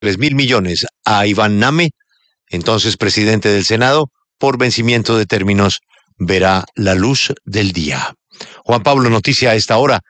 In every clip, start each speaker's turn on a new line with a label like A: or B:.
A: 3.000 millones a Iván Name, entonces presidente del Senado, por vencimiento de términos, verá la luz del día. Juan Pablo, noticia a esta hora,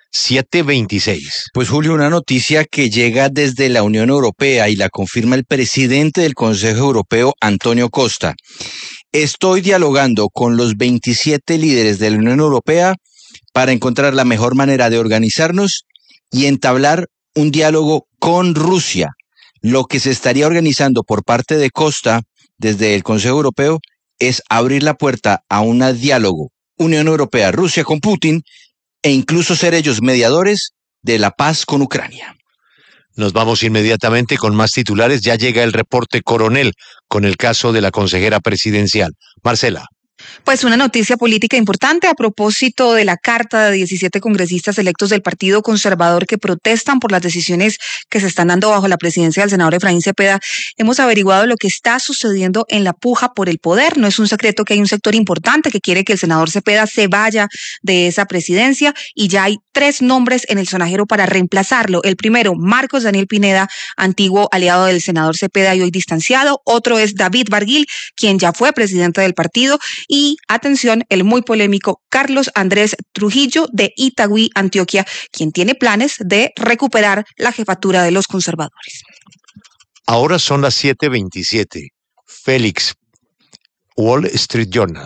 A: 7:26.
B: Pues Julio, una noticia que llega desde la Unión Europea y la confirma el presidente del Consejo Europeo, Antonio Costa. Estoy dialogando con los 27 líderes de la Unión Europea para encontrar la mejor manera de organizarnos y entablar un diálogo con Rusia. Lo que se estaría organizando por parte de Costa desde el Consejo Europeo es abrir la puerta a un diálogo Unión Europea-Rusia con Putin e incluso ser ellos mediadores de la paz con Ucrania.
A: Nos vamos inmediatamente con más titulares. Ya llega el reporte Coronel con el caso de la consejera presidencial. Marcela.
C: Pues una noticia política importante a propósito de la carta de 17 congresistas electos del Partido Conservador que protestan por las decisiones que se están dando bajo la presidencia del senador Efraín Cepeda. Hemos averiguado lo que está sucediendo en la puja por el poder. No es un secreto que hay un sector importante que quiere que el senador Cepeda se vaya de esa presidencia y ya hay 3 nombres en el sonajero para reemplazarlo. El primero, Marcos Daniel Pineda, antiguo aliado del senador Cepeda y hoy distanciado. Otro es David Barguil, quien ya fue presidente del partido. Y, atención, el muy polémico Carlos Andrés Trujillo de Itagüí, Antioquia, quien tiene planes de recuperar la jefatura de los conservadores.
A: Ahora son las 7:27. Félix, Wall Street Journal.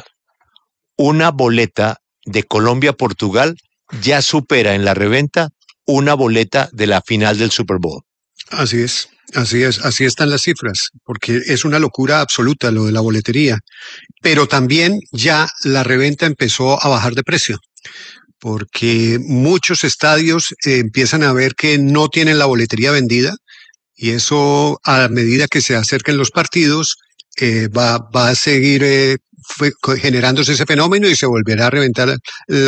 A: Una boleta de Colombia-Portugal ya supera en la reventa una boleta de la final del Super Bowl.
D: Así es, así están las cifras, porque es una locura absoluta lo de la boletería. Pero también ya la reventa empezó a bajar de precio, porque muchos estadios empiezan a ver que no tienen la boletería vendida, y eso a medida que se acerquen los partidos va a seguir generándose ese fenómeno y se volverá a reventar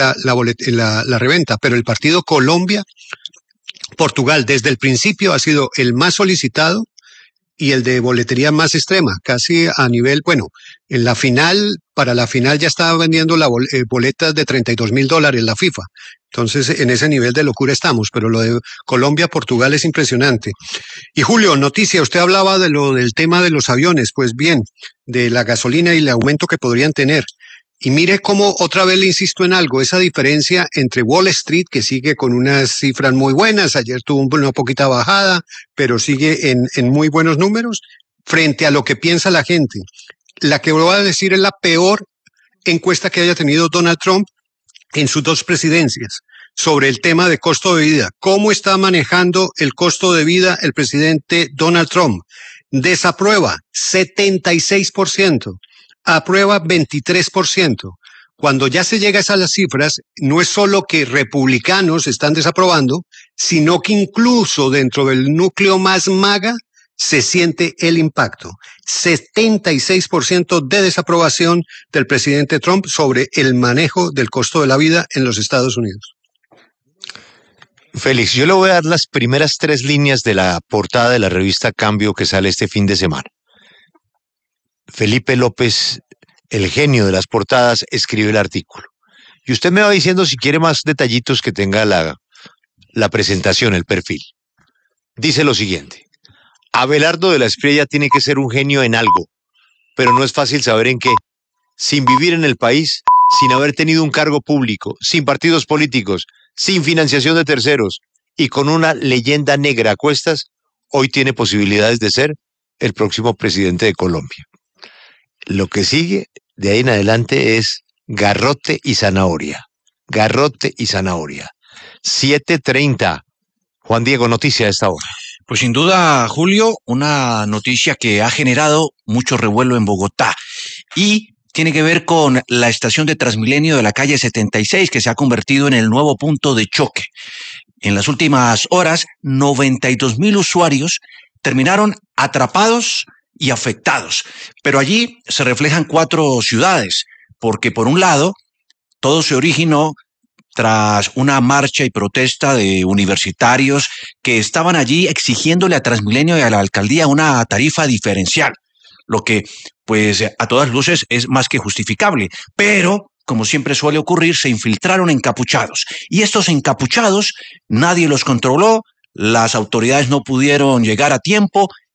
D: la reventa. Pero el partido Colombia-Portugal desde el principio ha sido el más solicitado y el de boletería más extrema, casi a nivel, bueno, en la final, para la final ya estaba vendiendo boletas de $32,000 la FIFA. Entonces, en ese nivel de locura estamos, pero lo de Colombia-Portugal es impresionante. Y Julio, noticia, usted hablaba del tema de los aviones, pues bien, de la gasolina y el aumento que podrían tener. Y mire cómo otra vez le insisto en algo, esa diferencia entre Wall Street, que sigue con unas cifras muy buenas, ayer tuvo una poquita bajada, pero sigue en muy buenos números, frente a lo que piensa la gente. La que voy a decir es la peor encuesta que haya tenido Donald Trump en sus 2 presidencias, sobre el tema de costo de vida. ¿Cómo está manejando el costo de vida el presidente Donald Trump? Desaprueba 76%. Aprueba 23%. Cuando ya se llega a esas cifras, no es solo que republicanos están desaprobando, sino que incluso dentro del núcleo más MAGA se siente el impacto. 76% de desaprobación del presidente Trump sobre el manejo del costo de la vida en los Estados Unidos.
A: Félix, yo le voy a dar las primeras 3 líneas de la portada de la revista Cambio que sale este fin de semana. Felipe López, el genio de las portadas, escribe el artículo. Y usted me va diciendo si quiere más detallitos que tenga la presentación, el perfil. Dice lo siguiente: Abelardo de la Espriella tiene que ser un genio en algo, pero no es fácil saber en qué. Sin vivir en el país, sin haber tenido un cargo público, sin partidos políticos, sin financiación de terceros y con una leyenda negra a cuestas, hoy tiene posibilidades de ser el próximo presidente de Colombia. Lo que sigue de ahí en adelante es garrote y zanahoria. Garrote y zanahoria. 7:30. Juan Diego, noticia a esta hora.
B: Pues sin duda, Julio, una noticia que ha generado mucho revuelo en Bogotá y tiene que ver con la estación de Transmilenio de la calle 76, que se ha convertido en el nuevo punto de choque. En las últimas horas, 92,000 usuarios terminaron atrapados y afectados. Pero allí se reflejan 4 ciudades, porque por un lado, todo se originó tras una marcha y protesta de universitarios que estaban allí exigiéndole a Transmilenio y a la alcaldía una tarifa diferencial, lo que, pues, a todas luces es más que justificable. Pero, como siempre suele ocurrir, se infiltraron encapuchados. Y estos encapuchados, nadie los controló, las autoridades no pudieron llegar a tiempo